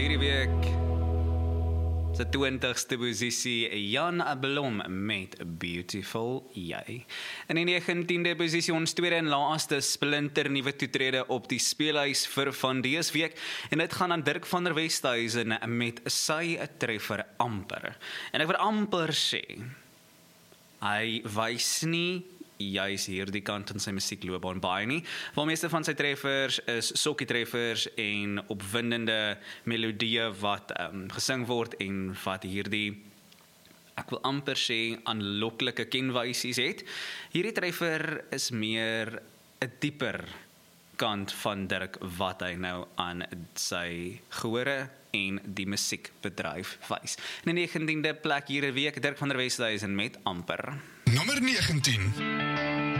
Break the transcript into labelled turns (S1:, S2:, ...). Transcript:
S1: Hierdie week se 20ste posisie Jan Blom met Beautiful Jy. In die 19de posisie ons tweede en laaste splinter nuwe toetrede op die speelhuis vir van dese week en dit gaan aan Dirk van der Westhuizen met sy treffer Amper. En ek wil amper sê hy wys nie juis hierdie kant in sy musiekloopbaan baie nie. Want meeste van sy treffers is sokkietreffers en opwindende melodieë wat gesing word en wat hierdie, ek wil amper sê, aanloklike kenwysies het. Hierdie treffer is meer 'n dieper kant van Dirk wat hy nou aan sy gehore en die musiekbedryf wys. In die 19de plek hierdie week Dirk van der Westhuizen met Amper.
S2: Nommer 19.